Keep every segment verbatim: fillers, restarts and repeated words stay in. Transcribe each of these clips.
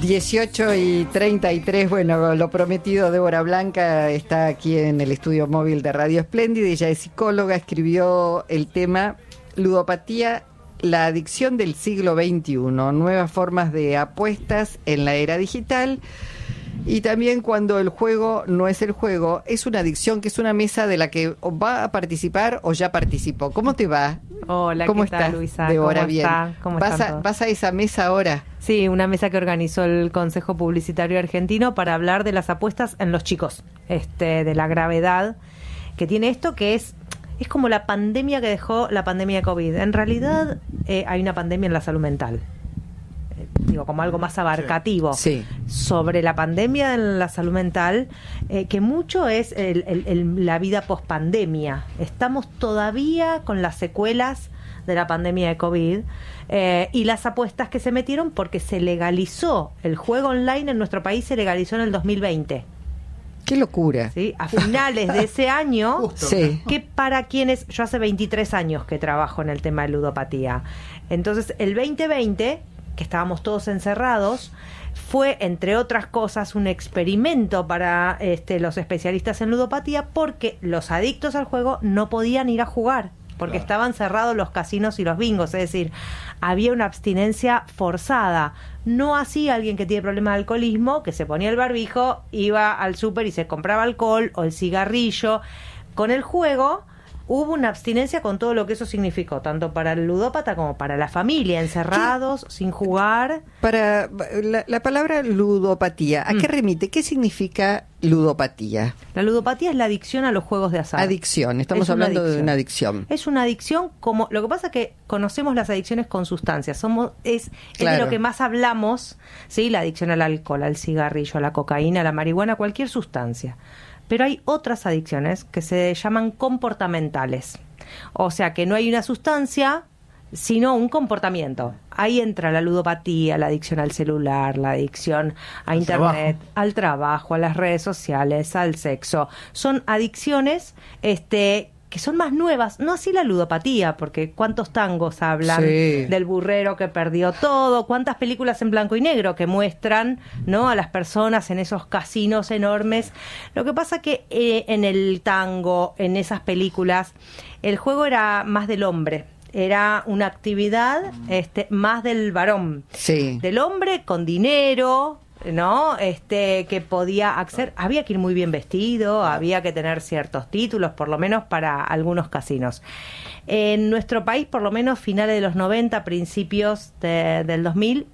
dieciocho y treinta y tres, bueno, lo prometido, Débora Blanca está aquí en el estudio móvil de Radio Espléndida. Ella es psicóloga, escribió el tema Ludopatía, la adicción del siglo veintiuno, nuevas formas de apuestas en la era digital. Y también cuando el juego no es el juego, es una adicción, que es una mesa de la que va a participar o ya participó. ¿Cómo te va? Hola, ¿Cómo ¿qué tal, estás, Luisa? Débora? ¿Cómo Bien. está? ¿Cómo ¿Vas, están a, todos? ¿Vas a esa mesa ahora? Sí, una mesa que organizó el Consejo Publicitario Argentino para hablar de las apuestas en los chicos, este, de la gravedad que tiene esto, que es es como la pandemia que dejó la pandemia de COVID. En realidad eh, hay una pandemia en la salud mental. Eh, digo, como algo más abarcativo. Sí. Sobre la pandemia en la salud mental, eh, que mucho es el, el, el, la vida post-pandemia. Estamos todavía con las secuelas de la pandemia de COVID eh, y las apuestas que se metieron porque se legalizó el juego online en nuestro país, se legalizó en el dos mil veinte. ¡Qué locura! ¿Sí? A finales de ese año, Justo, sí. que para quienes, yo hace veintitrés años que trabajo en el tema de ludopatía, entonces el veinte veinte, que estábamos todos encerrados, fue, entre otras cosas, un experimento para este, los especialistas en ludopatía, porque los adictos al juego no podían ir a jugar, porque Claro. estaban cerrados los casinos y los bingos, es decir, había una abstinencia forzada. No así alguien que tiene problema de alcoholismo, que se ponía el barbijo, iba al súper y se compraba alcohol o el cigarrillo. Con el juego hubo una abstinencia con todo lo que eso significó, tanto para el ludópata como para la familia, encerrados, sin jugar. Para la, la palabra ludopatía, ¿a Mm. qué remite? ¿Qué significa ludopatía? La ludopatía es la adicción a los juegos de azar. Adicción, estamos Es una hablando de adicción. una adicción. Es una adicción, como lo que pasa es que conocemos las adicciones con sustancias, somos es, es Claro. de lo que más hablamos, sí, la adicción al alcohol, al cigarrillo, a la cocaína, a la marihuana, cualquier sustancia. Pero hay otras adicciones que se llaman comportamentales. O sea, que no hay una sustancia, sino un comportamiento. Ahí entra la ludopatía, la adicción al celular, la adicción a Al internet, trabajo. al trabajo, a las redes sociales, al sexo. Son adicciones este que son más nuevas, no así la ludopatía, porque cuántos tangos hablan Sí. del burrero que perdió todo, cuántas películas en blanco y negro que muestran, ¿no?, a las personas en esos casinos enormes. Lo que pasa que eh, en el tango, en esas películas, el juego era más del hombre. Era una actividad este, más del varón, Sí. del hombre con dinero, ¿no? Este, que podía acceder, había que ir muy bien vestido, había que tener ciertos títulos, por lo menos para algunos casinos. En nuestro país, por lo menos finales de los noventa, principios de- del dos mil,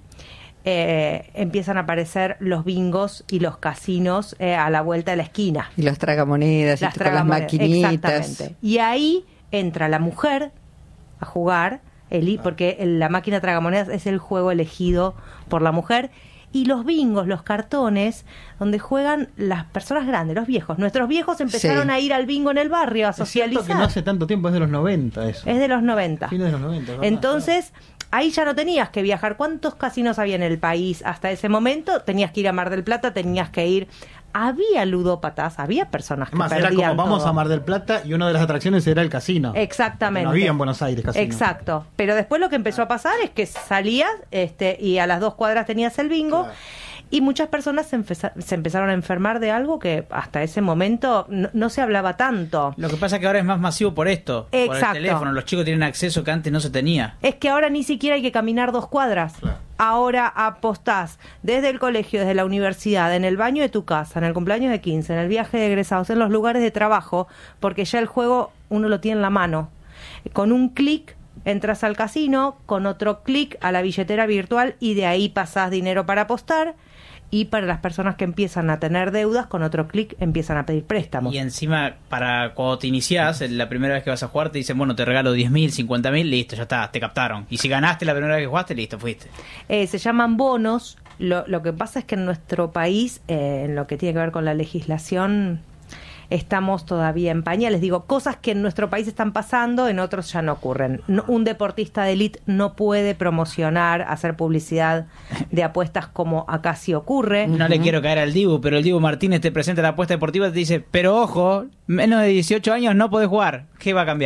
eh, empiezan a aparecer los bingos y los casinos eh, a la vuelta de la esquina. Y las tragamonedas, Las y con las tragamonedas, maquinitas. exactamente. Y ahí entra la mujer a jugar, el, i- porque el- la máquina tragamonedas es el juego elegido por la mujer, y los bingos, los cartones, donde juegan las personas grandes, los viejos. Nuestros viejos empezaron Sí. a ir al bingo en el barrio, a Es cierto socializar. que no hace tanto tiempo, es de los noventa eso. Es de los noventa. Fines de los noventa, ¿verdad? Entonces, ahí ya no tenías que viajar. ¿Cuántos casinos había en el país hasta ese momento? Tenías que ir a Mar del Plata, tenías que ir... Había ludópatas, había personas que Además, era perdían como vamos todo. a Mar del Plata y una de las atracciones era el casino. Exactamente. No había en Buenos Aires casino. Exacto. Pero después lo que empezó a pasar es que salías este, y a las dos cuadras tenías el bingo. Claro. Y muchas personas se, empeza- se empezaron a enfermar de algo que hasta ese momento no, no se hablaba tanto. Lo que pasa es que ahora es más masivo por esto, por Exacto. el teléfono. Los chicos tienen acceso que antes no se tenía. Es que ahora ni siquiera hay que caminar dos cuadras. Claro. Ahora apostás desde el colegio, desde la universidad, en el baño de tu casa, en el cumpleaños de quince, en el viaje de egresados, en los lugares de trabajo, porque ya el juego uno lo tiene en la mano. Con un clic entras al casino, con otro clic a la billetera virtual y de ahí pasás dinero para apostar. Y para las personas que empiezan a tener deudas, con otro clic empiezan a pedir préstamos. Y encima, para cuando te iniciás, la primera vez que vas a jugar, te dicen, bueno, te regalo diez mil, cincuenta mil, listo, ya está, te captaron. Y si ganaste la primera vez que jugaste, listo, fuiste. Eh, se llaman bonos. Lo, lo que pasa es que en nuestro país, eh, en lo que tiene que ver con la legislación, estamos todavía en pañales. Digo, cosas que en nuestro país están pasando, en otros ya no ocurren. No- un deportista de élite no puede promocionar, hacer publicidad de apuestas como acá sí ocurre. No le quiero caer al Dibu, pero el Dibu Martínez te presenta la apuesta deportiva y te dice, pero ojo, menos de dieciocho años no podés jugar. ¿Qué va a cambiar?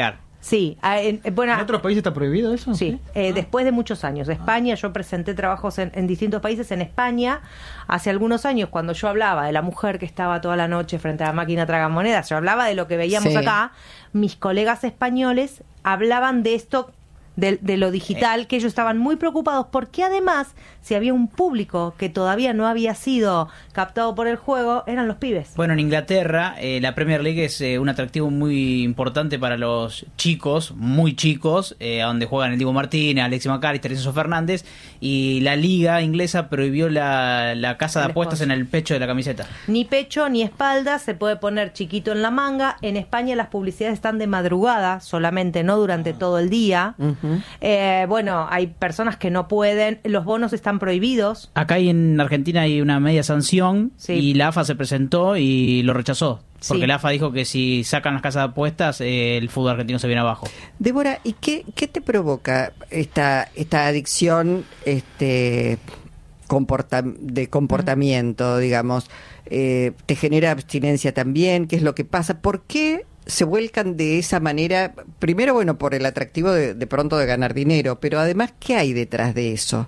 Sí, en, bueno, ¿En otros países está prohibido eso? Sí, eh, ah. después de muchos años. España, yo presenté trabajos en, en distintos países. En España, hace algunos años, cuando yo hablaba de la mujer que estaba toda la noche frente a la máquina tragamonedas, yo hablaba de lo que veíamos sí. acá, mis colegas españoles hablaban de esto, de, de lo digital, que ellos estaban muy preocupados porque además, si había un público que todavía no había sido captado por el juego, eran los pibes. Bueno, en Inglaterra eh, la Premier League es eh, un atractivo muy importante para los chicos, muy chicos, eh, donde juegan el Diego Martínez, Alexis McAllister, Enzo Fernández, y la liga inglesa prohibió la, la casa de apuestas en el pecho de la camiseta. Ni pecho ni espalda, se puede poner chiquito en la manga. En España las publicidades están de madrugada solamente, no durante ah. todo el día. Uh-huh. Eh, bueno, hay personas que no pueden, los bonos están prohibidos. Acá hay en Argentina hay una media sanción sí. y la A F A se presentó y lo rechazó. Porque sí. la A F A dijo que si sacan las casas de apuestas, eh, el fútbol argentino se viene abajo. Débora, ¿y qué, qué te provoca esta, esta adicción este, comporta, de comportamiento, mm. digamos? Eh, ¿Te genera abstinencia también? ¿Qué es lo que pasa? ¿Por qué se vuelcan de esa manera? Primero, bueno, por el atractivo de, de pronto de ganar dinero, pero además, ¿qué hay detrás de eso?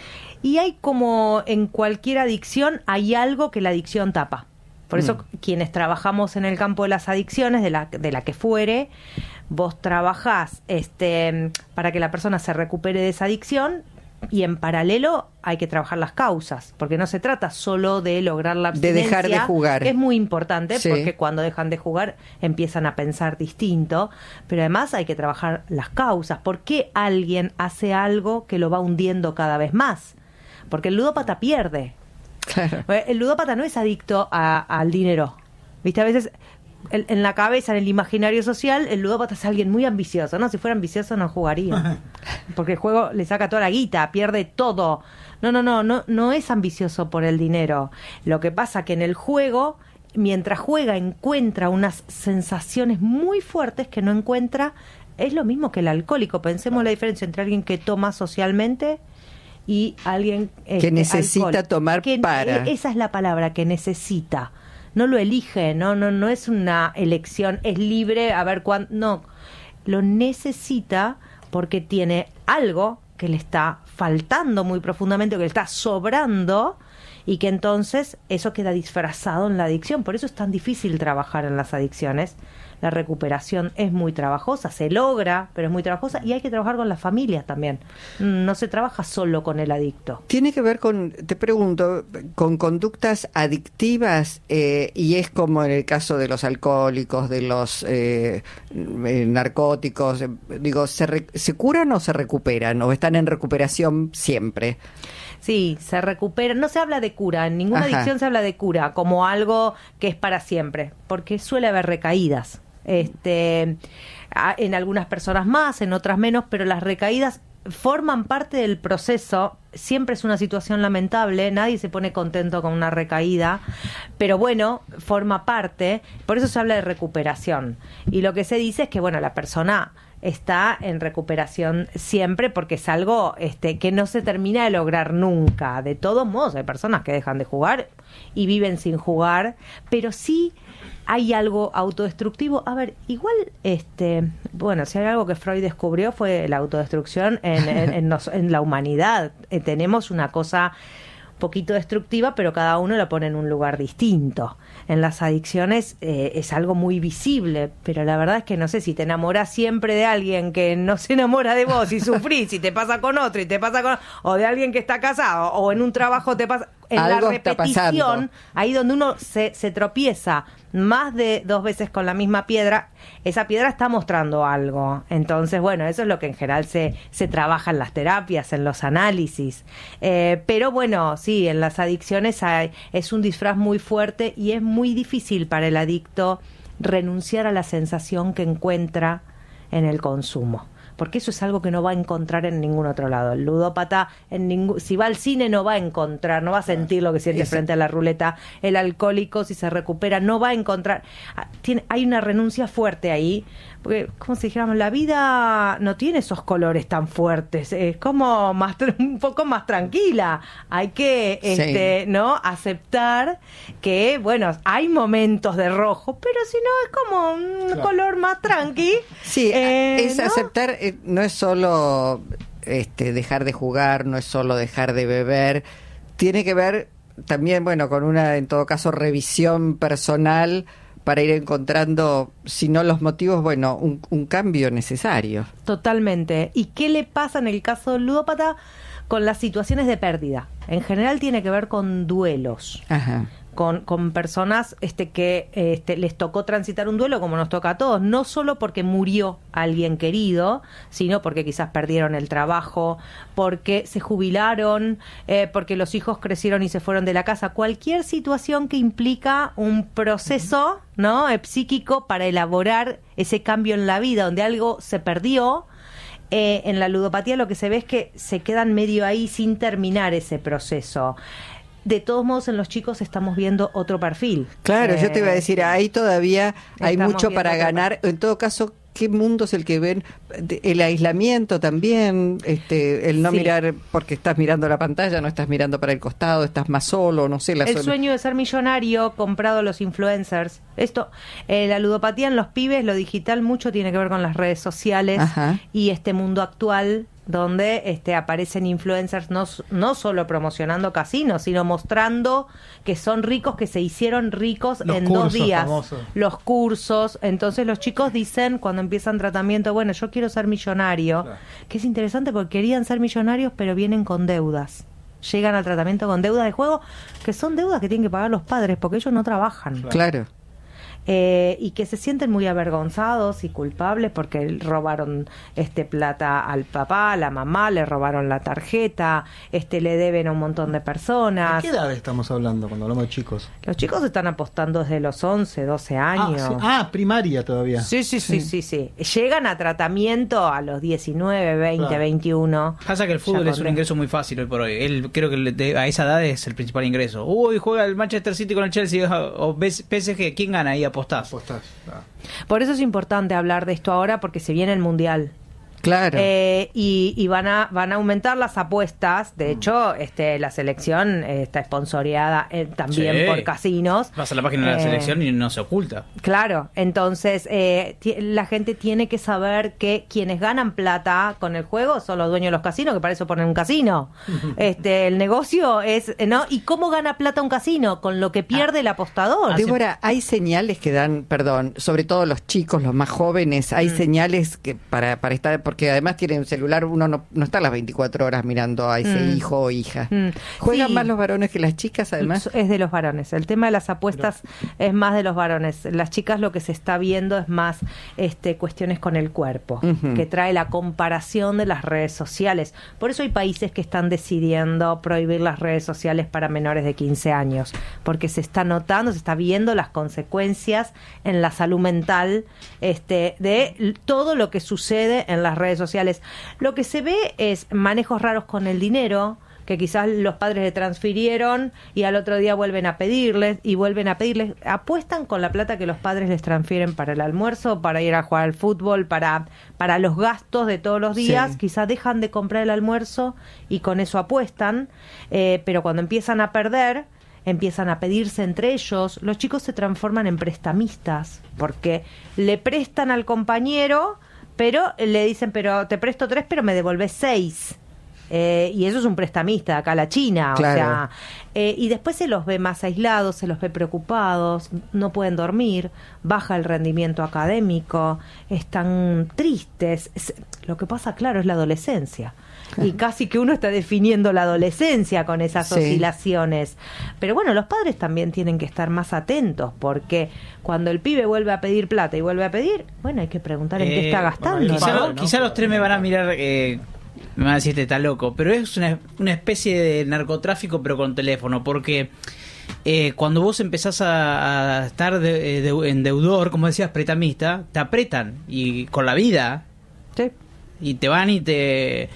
Y hay, como en cualquier adicción, hay algo que la adicción tapa. Por eso, mm. quienes trabajamos en el campo de las adicciones, de la, de la que fuere, vos trabajás este, para que la persona se recupere de esa adicción, y en paralelo hay que trabajar las causas, porque no se trata solo de lograr la abstinencia. De dejar de jugar. Que es muy importante, sí. porque cuando dejan de jugar empiezan a pensar distinto, pero además hay que trabajar las causas. ¿Por qué alguien hace algo que lo va hundiendo cada vez más? Porque el ludópata pierde. Claro. El ludópata no es adicto a, al dinero. ¿Viste? A veces el, en la cabeza, en el imaginario social, el ludópata es alguien muy ambicioso, ¿no? Si fuera ambicioso no jugaría. Porque el juego le saca toda la guita, pierde todo. No, no, no, no, no es ambicioso por el dinero. Lo que pasa que en el juego, mientras juega, encuentra unas sensaciones muy fuertes que no encuentra. Es lo mismo que el alcohólico. Pensemos la diferencia entre alguien que toma socialmente y alguien que este, necesita alcohol. tomar que, para. Esa es la palabra, que necesita. No lo elige, no, no, no es una elección, es libre, a ver cuándo. No, lo necesita porque tiene algo que le está faltando muy profundamente, que le está sobrando, y que entonces eso queda disfrazado en la adicción. Por eso es tan difícil trabajar en las adicciones. La recuperación es muy trabajosa, se logra, pero es muy trabajosa, y hay que trabajar con las familias también. No se trabaja solo con el adicto. Tiene que ver con, te pregunto, con conductas adictivas, eh, y es como en el caso de los alcohólicos, de los eh, eh, narcóticos, eh, digo, ¿se, re, ¿se curan o se recuperan? ¿O están en recuperación siempre? Sí, se recupera. No se habla de cura, en ninguna Ajá. adicción se habla de cura como algo que es para siempre, porque suele haber recaídas. Este, en algunas personas más, en otras menos, pero las recaídas forman parte del proceso. Siempre es una situación lamentable, nadie se pone contento con una recaída, pero bueno, forma parte. Por eso se habla de recuperación. Y lo que se dice es que, bueno, la persona está en recuperación siempre, porque es algo este, que no se termina de lograr nunca. De todos modos, hay personas que dejan de jugar y viven sin jugar, pero sí hay algo autodestructivo. A ver, igual, este, bueno, si hay algo que Freud descubrió fue la autodestrucción en, en, en, nos, en la humanidad. Eh, tenemos una cosa poquito destructiva, pero cada uno la pone en un lugar distinto. En las adicciones eh, es algo muy visible, pero la verdad es que no sé, si te enamoras siempre de alguien que no se enamora de vos y sufrís, y te pasa con otro y te pasa con, o de alguien que está casado, o en un trabajo te pasa, en algo la repetición, ahí donde uno se, se tropieza más de dos veces con la misma piedra, esa piedra está mostrando algo. Entonces, bueno, eso es lo que en general se, se trabaja en las terapias, en los análisis. Eh, pero bueno, sí, en las adicciones hay, es un disfraz muy fuerte, y es muy difícil para el adicto renunciar a la sensación que encuentra en el consumo, porque eso es algo que no va a encontrar en ningún otro lado. El ludópata, en ningún, si va al cine, no va a encontrar, no va a sentir lo que siente Eso. frente a la ruleta. El alcohólico, si se recupera, no va a encontrar. Tiene, hay una renuncia fuerte ahí, porque, como si dijéramos, la vida no tiene esos colores tan fuertes, es como más un poco más tranquila. Hay que, este, sí. ¿no? aceptar que, bueno, hay momentos de rojo, pero si no, es como un claro. color más tranqui. Sí, eh, es ¿no? aceptar, eh, no es solo este, dejar de jugar, no es solo dejar de beber, tiene que ver también, bueno, con una, en todo caso, revisión personal para ir encontrando, si no los motivos, bueno, un, un cambio necesario. Totalmente. ¿Y qué le pasa en el caso del ludópata con las situaciones de pérdida? En general tiene que ver con duelos. Ajá. Con, con personas este, que este, les tocó transitar un duelo, como nos toca a todos, no solo porque murió alguien querido, sino porque quizás perdieron el trabajo, porque se jubilaron, eh, porque los hijos crecieron y se fueron de la casa. Cualquier situación que implica un proceso, ¿no? eh, psíquico para elaborar ese cambio en la vida, donde algo se perdió. Eh, en la ludopatía lo que se ve es que se quedan medio ahí sin terminar ese proceso. De todos modos, en los chicos estamos viendo otro perfil. Claro, eh, yo te iba a decir, ahí todavía hay mucho para ganar. Per- en todo caso, ¿qué mundo es el que ven? El aislamiento también, este, el no sí. mirar porque estás mirando la pantalla, no estás mirando para el costado, estás más solo, no sé. La el sola... sueño de ser millonario comprado a los influencers. Esto, eh, la ludopatía en los pibes, lo digital mucho tiene que ver con las redes sociales. Ajá. Y este mundo actual donde este, aparecen influencers no, no solo promocionando casinos, sino mostrando que son ricos, que se hicieron ricos los en cursos dos días. Famosos. Los cursos. Entonces los chicos dicen cuando empiezan tratamiento, bueno, yo quiero ser millonario, claro. que es interesante porque querían ser millonarios pero vienen con deudas. Llegan al tratamiento con deudas de juego, que son deudas que tienen que pagar los padres porque ellos no trabajan. Claro. claro. Eh, y que se sienten muy avergonzados y culpables porque robaron este plata al papá, a la mamá, le robaron la tarjeta, este le deben a un montón de personas. ¿De qué edad estamos hablando cuando hablamos de chicos? Los chicos están apostando desde los once, doce años. Ah, sí. ah primaria todavía. Sí, sí, sí, sí, sí, sí. Llegan a tratamiento a los diecinueve, veinte, claro. veintiuno. Pasa que el fútbol es un ingreso muy fácil hoy por hoy. Él creo que a esa edad es el principal ingreso. Uy, juega el Manchester City con el Chelsea o P S G, ¿quién gana ahí? Apostás. Apostás. Ah. Por eso es importante hablar de esto ahora porque se viene el Mundial. Claro. Eh, y y van a van a aumentar las apuestas. De hecho, este la selección eh, está sponsoreada eh, también sí. por casinos. Vas a la página de la eh, selección y no se oculta. Claro. Entonces, eh, t- la gente tiene que saber que quienes ganan plata con el juego son los dueños de los casinos, que para eso ponen un casino. este El negocio es, ¿no? ¿Y cómo gana plata un casino? Con lo que pierde ah. el apostador. Débora, hay señales que dan, perdón, sobre todo los chicos, los más jóvenes, hay mm. señales que para, para estar... porque además tiene un celular, uno no, no está las veinticuatro horas mirando a ese mm. hijo o hija. Mm. ¿Juegan sí. más los varones que las chicas, además? Es de los varones. El tema de las apuestas Pero... es más de los varones. Las chicas lo que se está viendo es más este cuestiones con el cuerpo, uh-huh. que trae la comparación de las redes sociales. Por eso hay países que están decidiendo prohibir las redes sociales para menores de quince años, porque se está notando, se está viendo las consecuencias en la salud mental este de todo lo que sucede en las redes redes sociales. Lo que se ve es manejos raros con el dinero, que quizás los padres le transfirieron y al otro día vuelven a pedirles y vuelven a pedirles. Apuestan con la plata que los padres les transfieren para el almuerzo, para ir a jugar al fútbol, para, para los gastos de todos los días. Sí. Quizás dejan de comprar el almuerzo y con eso apuestan, eh, pero cuando empiezan a perder, empiezan a pedirse entre ellos. Los chicos se transforman en prestamistas porque le prestan al compañero, pero le dicen, pero te presto tres, pero me devolvés seis. Eh, y eso es un prestamista, acá la China. Claro. O sea, eh, y después se los ve más aislados, se los ve preocupados, no pueden dormir, baja el rendimiento académico, están tristes. Es, lo que pasa, claro, es la adolescencia. Y casi que uno está definiendo la adolescencia con esas sí. oscilaciones. Pero bueno, los padres también tienen que estar más atentos, porque cuando el pibe vuelve a pedir plata y vuelve a pedir, bueno, hay que preguntar en eh, qué está gastando. Quizá, ¿no? ¿no? quizá los tres me van a mirar, eh, me van a decir, este está loco, pero es una, una especie de narcotráfico, pero con teléfono, porque eh, cuando vos empezás a, a estar de, de, en deudor, como decías, pretamista, te apretan, y con la vida, sí. y te van y te...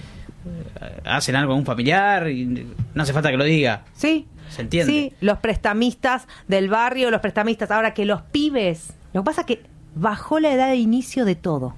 hacen algo a un familiar y no hace falta que lo diga. Sí. ¿Se entiende? Sí, los prestamistas del barrio, los prestamistas. Ahora que los pibes, lo que pasa es que bajó la edad de inicio de todo.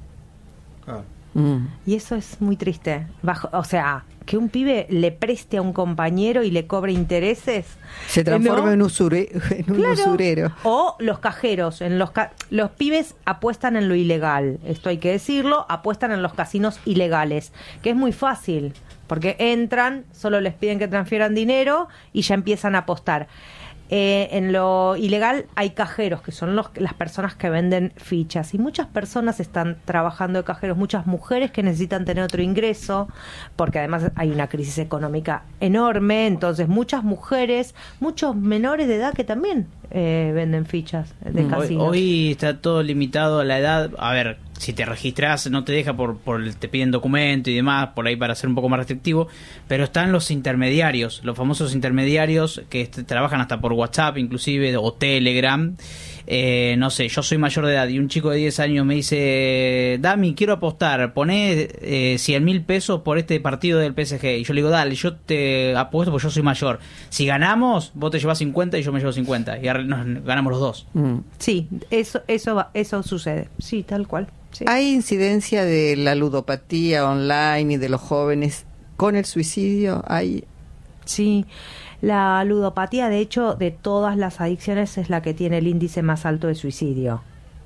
Ah. Mm. Y eso es muy triste. Bajo, o sea, que un pibe le preste a un compañero y le cobre intereses. Se transforma ¿no? en, usure, en un Claro. usurero. O los cajeros. En los, ca- los pibes apuestan en lo ilegal. Esto hay que decirlo. Apuestan en los casinos ilegales. Que es muy fácil. Porque entran, solo les piden que transfieran dinero y ya empiezan a apostar. Eh, en lo ilegal hay cajeros, que son los, las personas que venden fichas. Y muchas personas están trabajando de cajeros, muchas mujeres que necesitan tener otro ingreso, porque además hay una crisis económica enorme. Entonces muchas mujeres, muchos menores de edad que también eh, venden fichas de Mm. Hoy, casinos. hoy está todo limitado a la edad. A ver, si te registras no te deja por, por el- te piden documento y demás, por ahí para ser un poco más restrictivo, pero están los intermediarios, los famosos intermediarios que est- trabajan hasta por WhatsApp inclusive o Telegram. Eh, no sé, yo soy mayor de edad y un chico de diez años me dice: Dami, quiero apostar, poné eh, cien mil pesos por este partido del P S G. Y yo le digo: dale, yo te apuesto porque yo soy mayor. Si ganamos, vos te llevas cincuenta y yo me llevo cincuenta. Y ahora nos ganamos los dos. Mm. Sí, eso, eso, va- eso sucede. Sí, tal cual. Sí. ¿Hay incidencia de la ludopatía online y de los jóvenes con el suicidio? ¿Hay? Sí, la ludopatía, de hecho, de todas las adicciones es la que tiene el índice más alto de suicidio.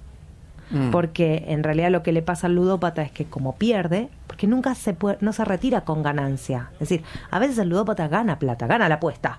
Mm. Porque en realidad lo que le pasa al ludópata es que como pierde, porque nunca se puede, no se retira con ganancia. Es decir, a veces el ludópata gana plata, gana la apuesta.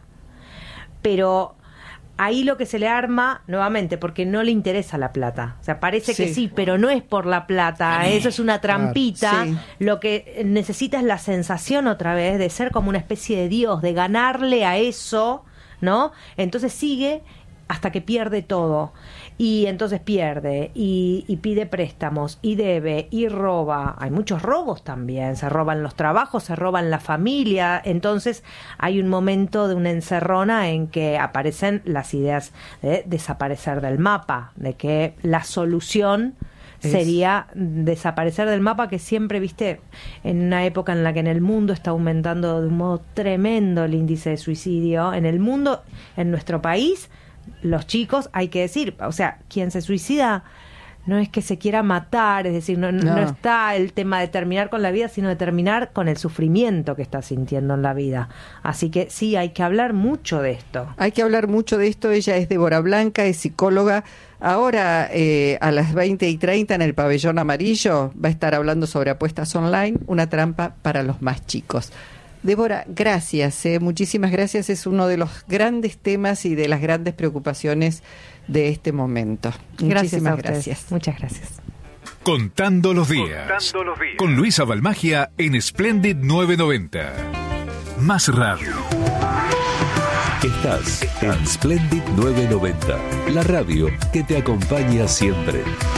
Pero ahí lo que se le arma, nuevamente, porque no le interesa la plata. O sea, parece que Sí. sí, pero no es por la plata. Eso es una trampita. Sí. Lo que necesita es la sensación otra vez de ser como una especie de Dios, de ganarle a eso, ¿no? Entonces sigue hasta que pierde todo. Y entonces pierde y, y pide préstamos y debe y roba. Hay muchos robos también. Se roban los trabajos, se roban la familia. Entonces hay un momento de una encerrona en que aparecen las ideas de desaparecer del mapa, de que la solución Es- sería desaparecer del mapa, que siempre, viste, en una época en la que en el mundo está aumentando de un modo tremendo el índice de suicidio. En el mundo, en nuestro país, los chicos, hay que decir, o sea, quien se suicida no es que se quiera matar, es decir, no, no. No. no está el tema de terminar con la vida, sino de terminar con el sufrimiento que está sintiendo en la vida. Así que sí, hay que hablar mucho de esto. Hay que hablar mucho de esto. Ella es Débora Blanca, es psicóloga. Ahora eh, a las veinte y treinta en el Pabellón Amarillo va a estar hablando sobre apuestas online, una trampa para los más chicos. Débora, gracias, eh, muchísimas gracias. Es uno de los grandes temas y de las grandes preocupaciones de este momento. Gracias Muchísimas a ustedes. gracias. Muchas gracias. Contando los días. Contando los días. Con Luisa Balmagia en Splendid novecientos noventa. Más radio. Estás en Splendid novecientos noventa, la radio que te acompaña siempre.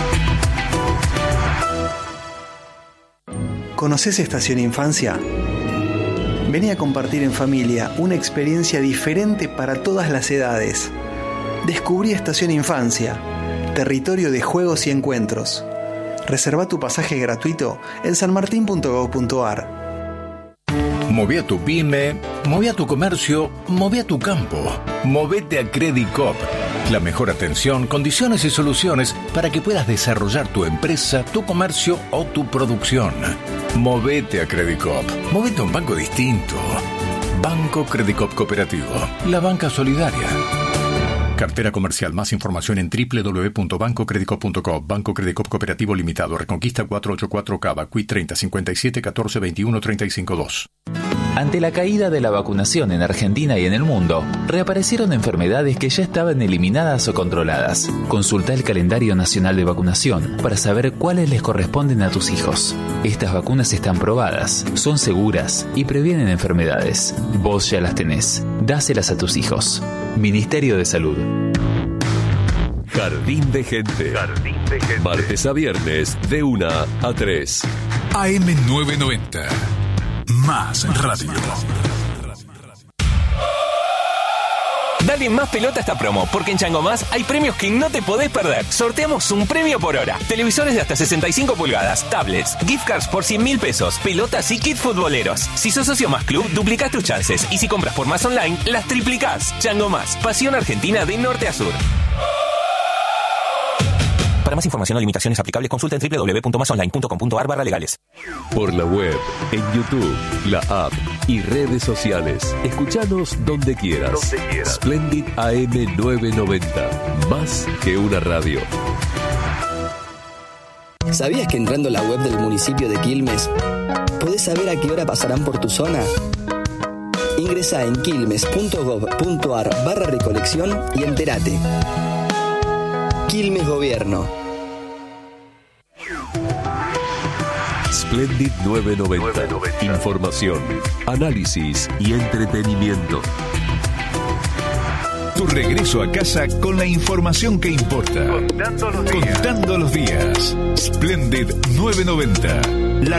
¿Conoces Estación Infancia? Vení a compartir en familia una experiencia diferente para todas las edades. Descubrí Estación Infancia, territorio de juegos y encuentros. Reserva tu pasaje gratuito en sanmartin punto gob punto ar. Moví a tu pyme, moví a tu comercio, moví a tu campo. Movete a Credit Coop. La mejor atención, condiciones y soluciones para que puedas desarrollar tu empresa, tu comercio o tu producción. Movete a Credit Coop. Movete a un banco distinto. Banco Credit Coop Cooperativo. La banca solidaria. Cartera comercial. Más información en doble u doble u doble u punto banco credit coop punto com. Banco Credit Coop Cooperativo Limitado. Reconquista cuatrocientos ochenta y cuatro Cava. Q I treinta cincuenta y siete catorce veintiuno treinta y cinco dos. Ante la caída de la vacunación en Argentina y en el mundo, reaparecieron enfermedades que ya estaban eliminadas o controladas. Consulta el calendario nacional de vacunación para saber cuáles les corresponden a tus hijos. Estas vacunas están probadas, son seguras y previenen enfermedades. Vos ya las tenés. Dáselas a tus hijos. Ministerio de Salud. Jardín de Gente. Jardín de Gente. Martes a viernes de una a tres. A M novecientos noventa. Más radio. Dale más pelota a esta promo, porque en Chango Más hay premios que no te podés perder. Sorteamos un premio por hora. Televisores de hasta sesenta y cinco pulgadas, tablets, gift cards por cien mil pesos, pelotas y kit futboleros. Si sos socio Más Club, duplicás tus chances. Y si compras por Más Online, las triplicás. Chango Más, pasión argentina de norte a sur. Para más información o limitaciones aplicables, consulta en doble u doble u doble u punto más online punto com punto a r barra legales. Por la web, en YouTube, la app y redes sociales. Escuchanos donde quieras. Donde quieras. Splendid A M novecientos noventa. Más que una radio. ¿Sabías que entrando a la web del municipio de Quilmes podés saber a qué hora pasarán por tu zona? Ingresá en quilmes punto gob punto a r barra recolección y entérate. Quilmes Gobierno. Splendid novecientos noventa. Información, análisis y entretenimiento. Tu regreso a casa con la información que importa. Contando los días. Contando los días. Splendid novecientos noventa. La